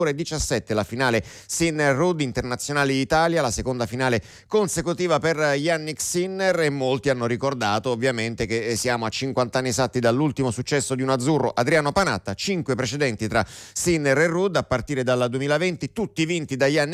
ore 17 la finale Sinner Ruud Internazionali Italia, la seconda finale consecutiva per Yannick Sinner, e molti hanno ricordato ovviamente che siamo a 50 anni esatti dall'ultimo successo di un azzurro, Adriano Panatta, 5 precedenti tra Sinner e Ruud a partire dal 2020, tutti vinti da Yannick